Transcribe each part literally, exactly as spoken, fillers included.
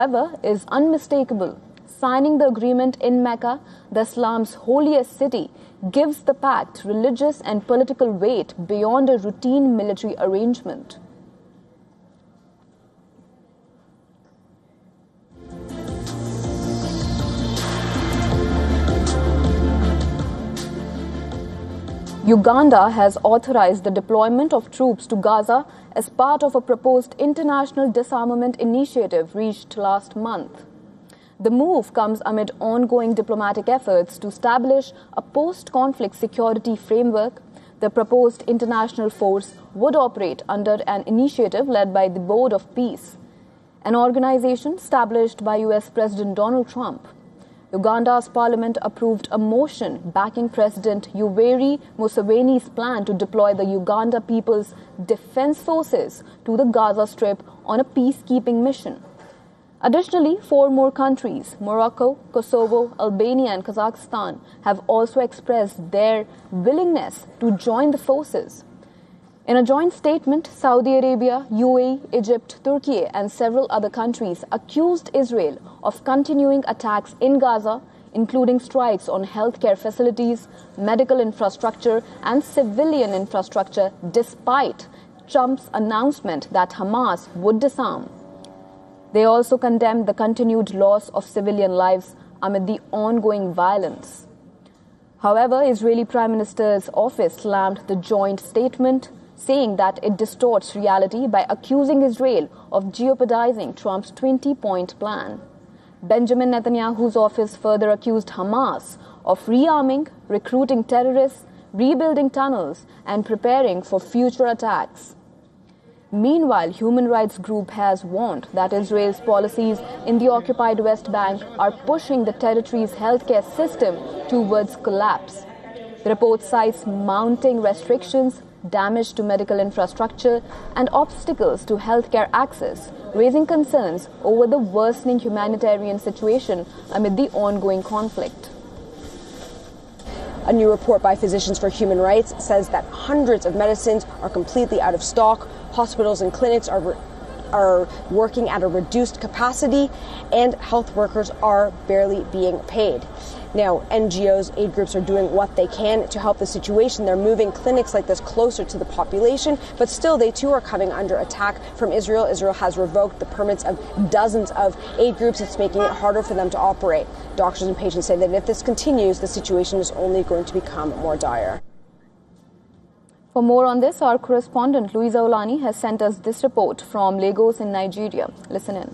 however, is unmistakable. Signing the agreement in Mecca, the Islam's holiest city, gives the pact religious and political weight beyond a routine military arrangement. Uganda has authorized the deployment of troops to Gaza as part of a proposed international disarmament initiative reached last month. The move comes amid ongoing diplomatic efforts to establish a post-conflict security framework. The proposed international force would operate under an initiative led by the Board of Peace, an organization established by U S President Donald Trump. Uganda's parliament approved a motion backing President Yoweri Museveni's plan to deploy the Uganda People's Defense Forces to the Gaza Strip on a peacekeeping mission. Additionally, four more countries, Morocco, Kosovo, Albania and Kazakhstan, have also expressed their willingness to join the forces. In a joint statement, Saudi Arabia, U A E, Egypt, Turkey and several other countries accused Israel of continuing attacks in Gaza, including strikes on healthcare facilities, medical infrastructure and civilian infrastructure, despite Trump's announcement that Hamas would disarm. They also condemned the continued loss of civilian lives amid the ongoing violence. However, Israeli Prime Minister's office slammed the joint statement, saying that it distorts reality by accusing Israel of jeopardizing Trump's twenty-point plan. Benjamin Netanyahu's office further accused Hamas of rearming, recruiting terrorists, rebuilding tunnels, and preparing for future attacks. Meanwhile, Human Rights Group has warned that Israel's policies in the occupied West Bank are pushing the territory's healthcare system towards collapse. The report cites mounting restrictions, damage to medical infrastructure, and obstacles to healthcare access, raising concerns over the worsening humanitarian situation amid the ongoing conflict. A new report by Physicians for Human Rights says that hundreds of medicines are completely out of stock, hospitals and clinics are re- are working at a reduced capacity, and health workers are barely being paid. Now, N G Os, aid groups are doing what they can to help the situation. They're moving clinics like this closer to the population, but still they too are coming under attack from Israel. Israel has revoked the permits of dozens of aid groups. It's making it harder for them to operate. Doctors and patients say that if this continues, the situation is only going to become more dire. For more on this, our correspondent Louisa Olani has sent us this report from Lagos in Nigeria. Listen in.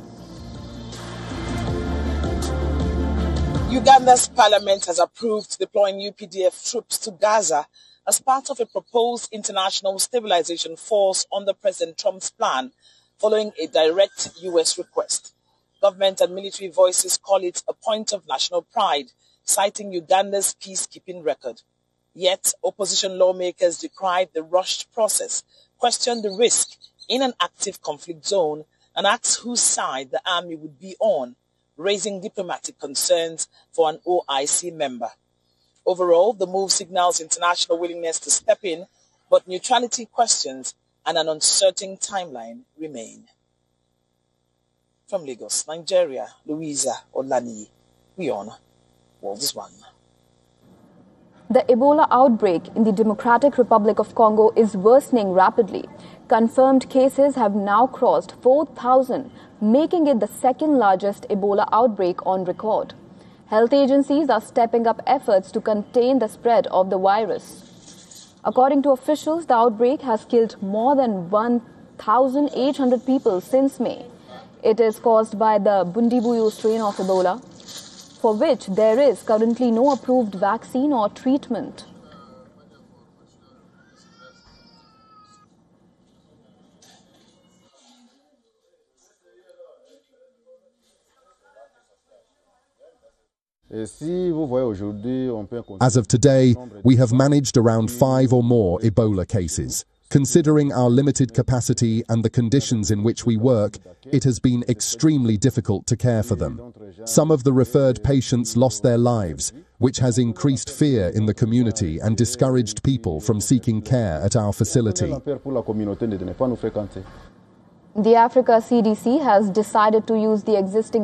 Uganda's parliament has approved deploying U P D F troops to Gaza as part of a proposed international stabilization force under President Trump's plan, following a direct U S request. Government and military voices call it a point of national pride, citing Uganda's peacekeeping record. Yet, opposition lawmakers decried the rushed process, questioned the risk in an active conflict zone, and asked whose side the army would be on, raising diplomatic concerns for an O I C member. Overall, the move signals international willingness to step in, but neutrality questions and an uncertain timeline remain. From Lagos, Nigeria, Louisa Olani, we on World is One. The Ebola outbreak in the Democratic Republic of Congo is worsening rapidly. Confirmed cases have now crossed four thousand, making it the second largest Ebola outbreak on record. Health agencies are stepping up efforts to contain the spread of the virus. According to officials, the outbreak has killed more than one thousand eight hundred people since May. It is caused by the Bundibugyo strain of Ebola, for which there is currently no approved vaccine or treatment. As of today, we have managed around five or more Ebola cases. Considering our limited capacity and the conditions in which we work, it has been extremely difficult to care for them. Some of the referred patients lost their lives, which has increased fear in the community and discouraged people from seeking care at our facility. The Africa C D C has decided to use the existing